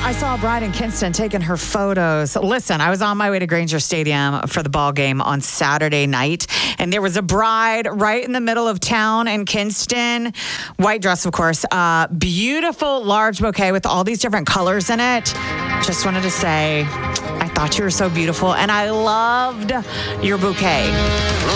I saw a bride in Kinston taking her photos. Listen, I was on my way to Granger Stadium for the ball game on Saturday night, and there was a bride right in the middle of town in Kinston. White dress, of course. Beautiful, large bouquet with all these different colors in it. Just wanted to say, I thought you were so beautiful, and I loved your bouquet.